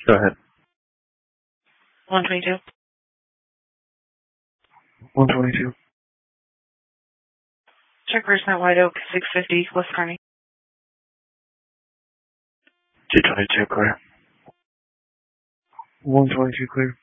Go ahead. 122. 122. Checkers at White Oak, 650, West Kearney. 222 clear. 122 clear.